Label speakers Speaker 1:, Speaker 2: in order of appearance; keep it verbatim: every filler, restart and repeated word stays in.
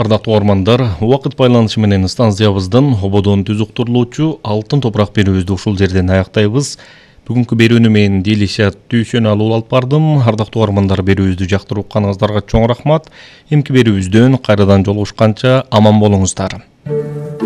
Speaker 1: Ардактуу угармандар, убакыт байланышы менен станциябыздын ободон түзүктүрүлүүчү алтын топурак берүүбүздү ушул жерден аяктайбыз. Бүгүнкү берүүнү мен Делишат Дүйшөналы алып бардым. Ардактуу угармандар, берүүбүздү жактырып укканыңыздарга чоң рахмат. Эмки берүүбүздөн кайрадан жолугушканча аман болуңуздар.